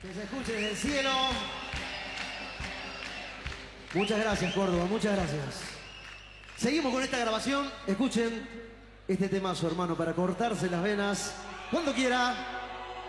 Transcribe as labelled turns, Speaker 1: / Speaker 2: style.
Speaker 1: Que se escuche desde el cielo. Muchas gracias, Córdoba, muchas gracias. Seguimos con esta grabación. Escuchen este temazo, hermano, para cortarse las venas cuando quiera.